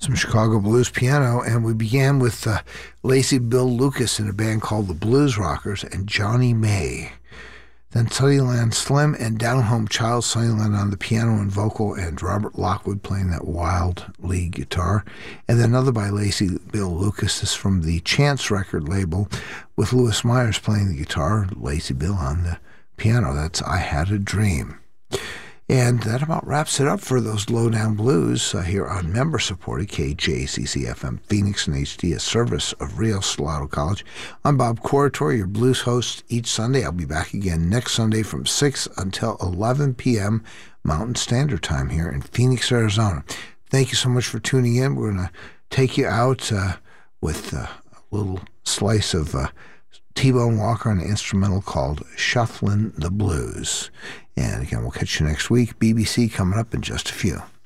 some Chicago blues piano, and we began with Lacy Bill Lucas in a band called the Blues Rockers and Johnny May. Then Sunnyland Slim and Down Home Child, Sunnyland on the piano and vocal, and Robert Lockwood playing that wild lead guitar. And then another by Lacy Bill Lucas. This is from the Chance record label with Louis Myers playing the guitar, Lacy Bill on the piano. That's I Had a Dream. And that about wraps it up for those Lowdown Blues here on member-supported KJCC-FM Phoenix and HD, a service of Rio Salado College. I'm Bob Corritore, your blues host each Sunday. I'll be back again next Sunday from 6 until 11 p.m. Mountain Standard Time here in Phoenix, Arizona. Thank you so much for tuning in. We're going to take you out with a little slice of T-Bone Walker on an instrumental called Shufflin' the Blues. And again, we'll catch you next week. BBC coming up in just a few.